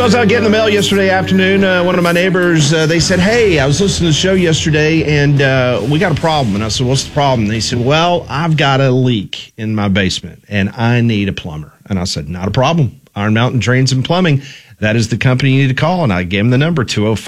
So I was out getting the mail yesterday afternoon. One of my neighbors, they said, hey, I was listening to the show yesterday, and we got a problem. And I said, what's the problem? And they said, well, I've got a leak in my basement, and I need a plumber. And I said, not a problem. Iron Mountain Drains and Plumbing. That is the company you need to call. And I gave them the number,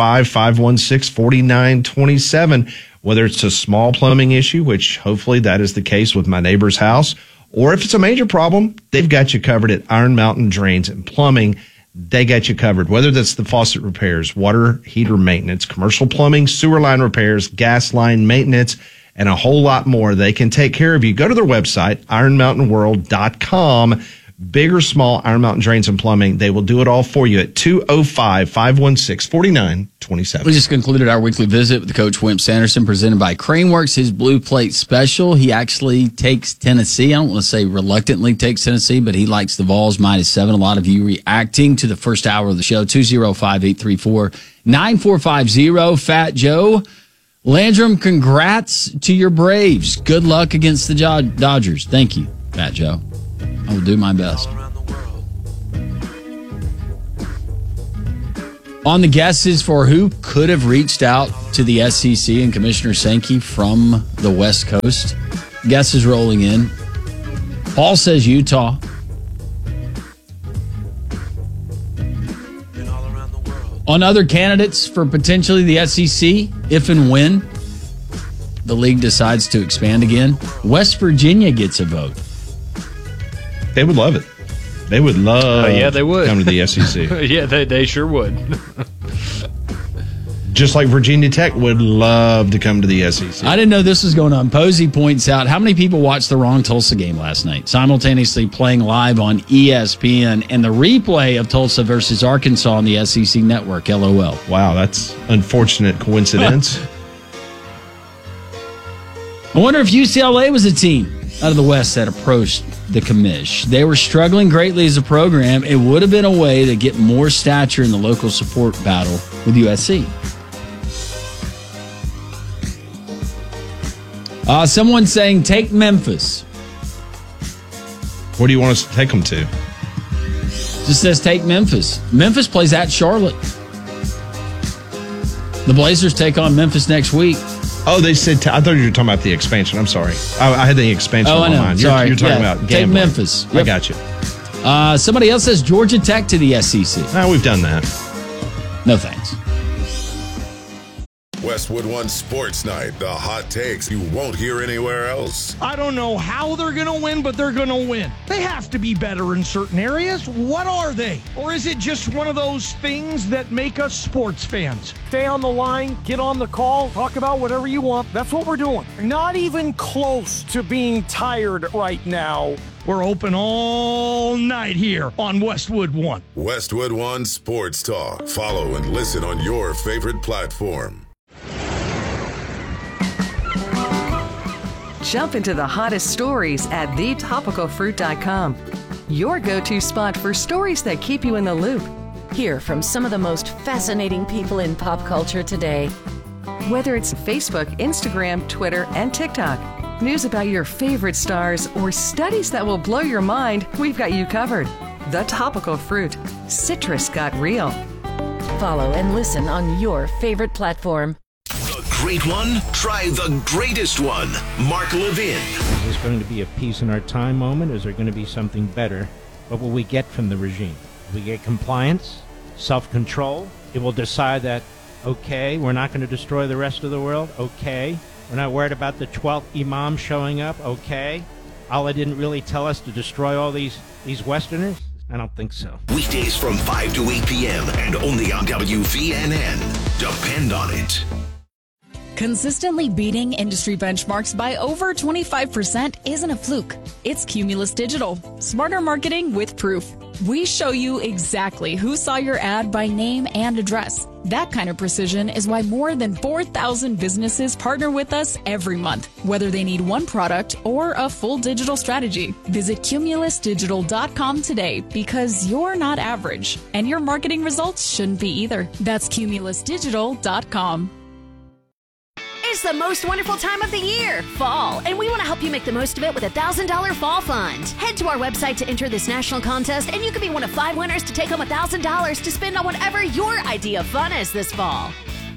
205-516-4927. Whether it's a small plumbing issue, which hopefully that is the case with my neighbor's house, or if it's a major problem, they've got you covered at Iron Mountain Drains and Plumbing. They got you covered, whether that's the faucet repairs, water heater maintenance, commercial plumbing, sewer line repairs, gas line maintenance, and a whole lot more. They can take care of you. Go to their website, ironmountainworld.com. Big or small, Iron Mountain Drains and Plumbing. They will do it all for you at 205-516-4927. We just concluded our weekly visit with Coach Wimp Sanderson, presented by Craneworks, his Blue Plate Special. He actually takes Tennessee. I don't want to say reluctantly takes Tennessee, but he likes the Vols -7. A lot of you reacting to the first hour of the show. 205-834-9450. Fat Joe Landrum, congrats to your Braves. Good luck against the Dodgers. Thank you, Fat Joe. I will do my best. On the guesses for who could have reached out to the SEC and Commissioner Sankey from the West Coast, guesses rolling in. Paul says Utah. On other candidates for potentially the SEC, if and when the league decides to expand again, West Virginia gets a vote. They would love it. They would love they would. to come to the SEC. Yeah, they sure would. Just like Virginia Tech would love to come to the SEC. I didn't know this was going on. Posey points out, how many people watched the wrong Tulsa game last night, simultaneously playing live on ESPN and the replay of Tulsa versus Arkansas on the SEC network? LOL. Wow, that's unfortunate coincidence. I wonder if UCLA was a team out of the West that approached the commish. They were struggling greatly as a program. It would have been a way to get more stature in the local support battle with USC. Someone saying, take Memphis. Where do you want us to take them to? Just says take Memphis. Memphis plays at Charlotte. The Blazers take on Memphis next week. Oh, they said, I thought you were talking about the expansion. I'm sorry. I had the expansion on my mind. Sorry. You're talking about gambling. Take Memphis. Yep. I got you. Somebody else says Georgia Tech to the SEC. No, we've done that. No thanks. Westwood One Sports Night. The hot takes you won't hear anywhere else. I don't know how they're going to win, but they're going to win. They have to be better in certain areas. What are they? Or is it just one of those things that make us sports fans? Stay on the line, get on the call, talk about whatever you want. That's what we're doing. Not even close to being tired right now. We're open all night here on Westwood One. Westwood One Sports Talk. Follow and listen on your favorite platform. Jump into the hottest stories at thetopicalfruit.com. Your go-to spot for stories that keep you in the loop. Hear from some of the most fascinating people in pop culture today. Whether it's Facebook, Instagram, Twitter, and TikTok, news about your favorite stars, or studies that will blow your mind, we've got you covered. The Topical Fruit. Citrus got real. Follow and listen on your favorite platform. Great one? Try the greatest one. Mark Levin. Is this going to be a peace in our time moment? Is there going to be something better? What will we get from the regime? We get compliance, self-control. It will decide that, okay, we're not going to destroy the rest of the world. Okay. We're not worried about the 12th imam showing up. Okay. Allah didn't really tell us to destroy all these Westerners. I don't think so. Weekdays from 5 to 8 p.m. and only on WVNN. Depend on it. Consistently beating industry benchmarks by over 25% isn't a fluke. It's Cumulus Digital. Smarter marketing with proof. We show you exactly who saw your ad by name and address. That kind of precision is why more than 4,000 businesses partner with us every month, whether they need one product or a full digital strategy. Visit cumulusdigital.com today because you're not average, and your marketing results shouldn't be either. That's cumulusdigital.com. is the most wonderful time of the year, fall, and we want to help you make the most of it with a $1,000 fall fund. Head to our website to enter this national contest, and you could be one of 5 winners to take home $1,000 to spend on whatever your idea of fun is this fall.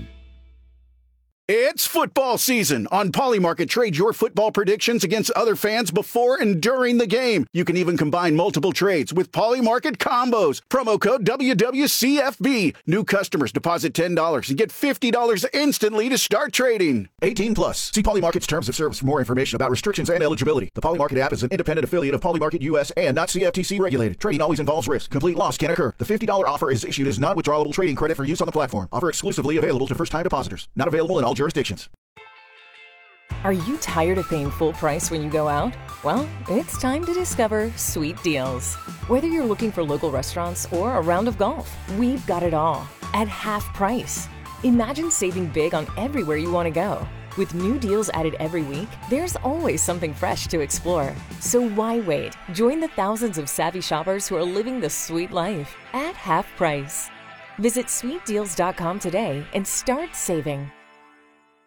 It's football season. On Polymarket, trade your football predictions against other fans before and during the game. You can even combine multiple trades with Polymarket combos. Promo code WWCFB. New customers deposit $10 and get $50 instantly to start trading. 18 plus. See Polymarket's terms of service for more information about restrictions and eligibility. The Polymarket app is an independent affiliate of Polymarket US and not CFTC regulated. Trading always involves risk. Complete loss can occur. The $50 offer is issued as non-withdrawable trading credit for use on the platform. Offer exclusively available to first-time depositors. Not available in all jurisdictions. Are you tired of paying full price when you go out? Well, it's time to discover Sweet Deals. Whether you're looking for local restaurants or a round of golf, we've got it all at half price. Imagine saving big on everywhere you want to go. With new deals added every week, there's always something fresh to explore. So why wait? Join the thousands of savvy shoppers who are living the sweet life at half price. Visit sweetdeals.com today and start saving.